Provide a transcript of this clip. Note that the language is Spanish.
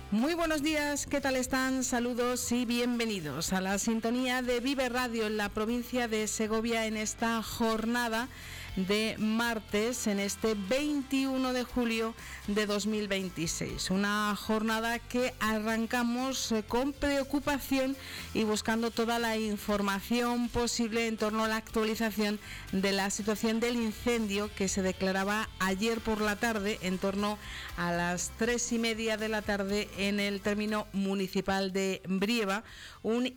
Muy buenos días, ¿qué tal están? Saludos y bienvenidos a la sintonía de Vive Radio en la provincia de Segovia en esta jornada de martes, en este 21 de julio de 2026. Una jornada que arrancamos con preocupación y buscando toda la información posible en torno a la actualización de la situación del incendio que se declaraba ayer por la tarde en torno a las 3:30 de la tarde en el término municipal de Brieva, un